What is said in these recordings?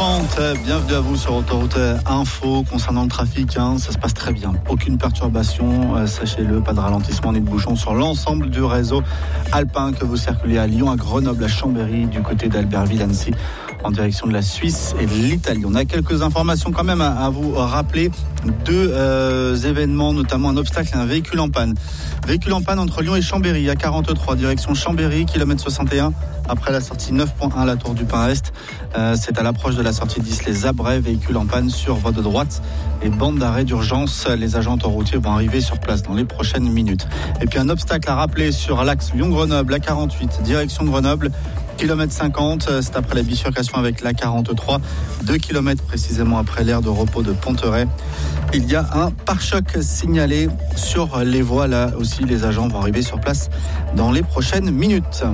7h30, bienvenue à vous sur Autoroute Info. Concernant le trafic, ça se passe très bien. Aucune perturbation, sachez-le, pas de ralentissement ni de bouchons sur l'ensemble du réseau alpin, que vous circulez à Lyon, à Grenoble, à Chambéry, du côté d'Albertville, Annecy, en direction de la Suisse et de l'Italie. On a quelques informations quand même à vous rappeler. Deux événements, notamment un obstacle et un véhicule en panne. Véhicule en panne entre Lyon et Chambéry, à 43, direction Chambéry, kilomètre 61, après la sortie 9.1, la Tour du Pin-Est. C'est à l'approche de la sortie 10, les Abrais, véhicule en panne sur voie de droite et bande d'arrêt d'urgence. Les agents autoroutiers vont arriver sur place dans les prochaines minutes. Et puis un obstacle à rappeler sur l'axe Lyon-Grenoble, à 48, direction Grenoble, kilomètre 50, c'est après la bifurcation avec la 43, 2 km précisément après l'aire de repos de Ponteray. Il y a un pare-choc signalé sur les voies. Là aussi, les agents vont arriver sur place dans les prochaines minutes.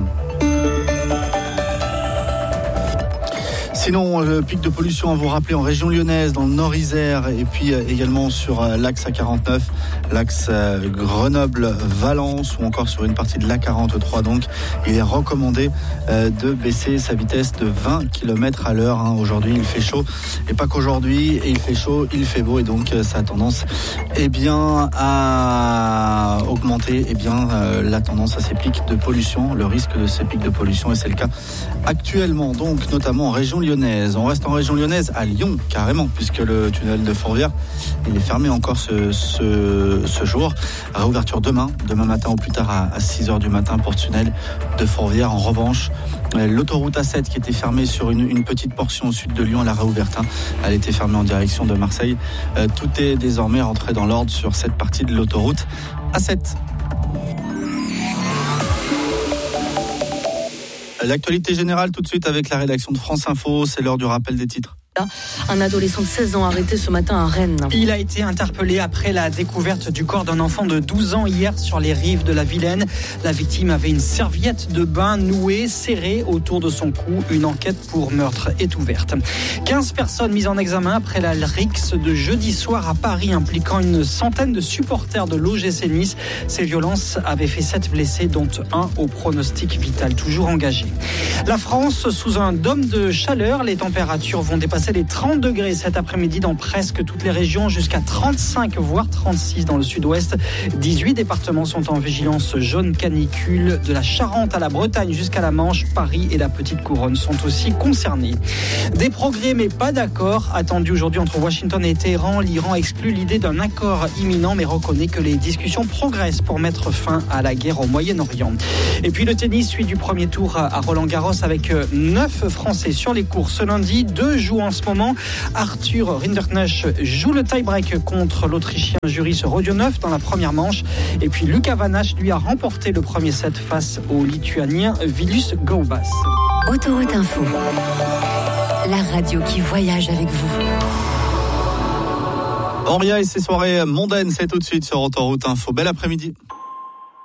Sinon, le pic de pollution à vous rappeler en région lyonnaise, dans le Nord-Isère, et puis également sur l'axe A49, l'axe Grenoble-Valence, ou encore sur une partie de l'A43. Donc, il est recommandé de baisser sa vitesse de 20 km à l'heure. Aujourd'hui, il fait chaud, et pas qu'aujourd'hui, et il fait chaud, il fait beau, et donc ça a tendance à augmenter la tendance à ces pics de pollution, le risque de ces pics de pollution, et c'est le cas actuellement, donc notamment en région lyonnaise. On reste en région lyonnaise, à Lyon carrément, puisque le tunnel de Fourvière, il est fermé encore ce jour. Réouverture demain matin au plus tard à 6h du matin pour tunnel de Fourvière. En revanche, l'autoroute A7 qui était fermée sur une petite portion au sud de Lyon, elle a réouvert. Elle était fermée en direction de Marseille. Tout est désormais rentré dans l'ordre sur cette partie de l'autoroute A7. L'actualité générale tout de suite avec la rédaction de France Info, c'est l'heure du rappel des titres. Un adolescent de 16 ans arrêté ce matin à Rennes. Il a été interpellé après la découverte du corps d'un enfant de 12 ans hier sur les rives de la Vilaine. La victime avait une serviette de bain nouée, serrée autour de son cou. Une enquête pour meurtre est ouverte. 15 personnes mises en examen après la rixe de jeudi soir à Paris impliquant une centaine de supporters de l'OGC Nice. Ces violences avaient fait 7 blessés, dont un au pronostic vital toujours engagé. La France sous un dôme de chaleur. Les températures vont dépasser les 30 degrés cet après-midi dans presque toutes les régions, jusqu'à 35 voire 36 dans le sud-ouest. 18 départements sont en vigilance jaune canicule, de la Charente à la Bretagne jusqu'à la Manche. Paris et la Petite Couronne sont aussi concernés. Des progrès mais pas d'accord attendus aujourd'hui entre Washington et Téhéran. L'Iran exclut l'idée d'un accord imminent mais reconnaît que les discussions progressent pour mettre fin à la guerre au Moyen-Orient. Et puis le tennis suit du premier tour à Roland-Garros avec 9 Français sur les cours ce lundi. 2 jouent en ce moment. Arthur Rinderknecht joue le tie-break contre l'Autrichien Juris Rodionov dans la première manche. Et puis Luca Vanache, lui, a remporté le premier set face au Lituanien Vilius Gaubas. Autoroute Info, la radio qui voyage avec vous. Auria et ses soirées mondaines, c'est tout de suite sur Autoroute Info. Bel après-midi.